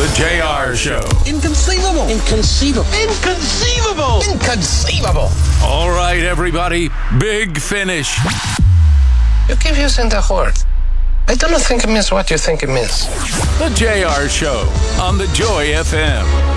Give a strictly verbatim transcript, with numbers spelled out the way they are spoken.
The J R Show. Inconceivable. Inconceivable. Inconceivable. Inconceivable. All right, everybody. Big finish. You keep using that word. I don't think it means what you think it means. The J R Show on the Joy F M.